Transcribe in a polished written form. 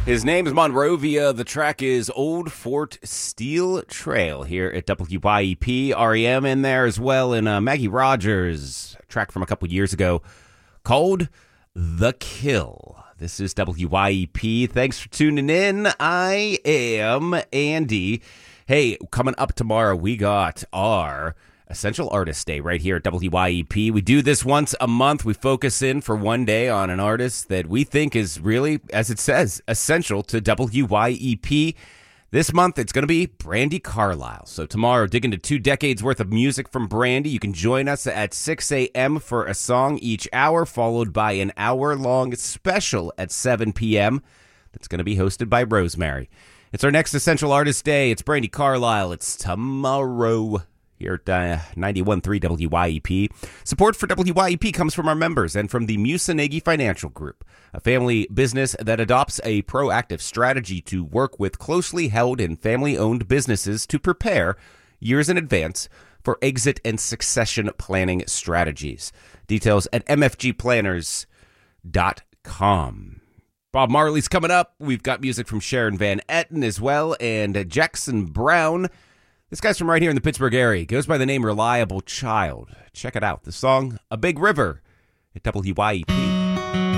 His name is Monrovia. The track is Old Fort Steel Trail here at WYEP. REM in there as well, and Maggie Rogers, a track from a couple years ago called The Kill. This is WYEP. Thanks for tuning in. I am Andy. Hey, coming up tomorrow, we got our Essential Artist Day right here at WYEP. We do this once a month. We focus in for one day on an artist that we think is really, as it says, essential to WYEP. This month, it's going to be Brandi Carlile. So tomorrow, dig into 2 decades worth of music from Brandi. You can join us at 6 a.m. for a song each hour, followed by an hour-long special at 7 p.m. that's going to be hosted by Rosemary. It's our next Essential Artist Day. It's Brandi Carlile. It's tomorrow here at 91.3 WYEP. Support for WYEP comes from our members and from the Musanegi Financial Group, a family business that adopts a proactive strategy to work with closely held and family-owned businesses to prepare years in advance for exit and succession planning strategies. Details at mfgplanners.com. Bob Marley's coming up. We've got music from Sharon Van Etten as well, and Jackson Brown. This guy's from right here in the Pittsburgh area. He goes by the name Reliable Child. Check it out. The song, A Big River, at WYEP.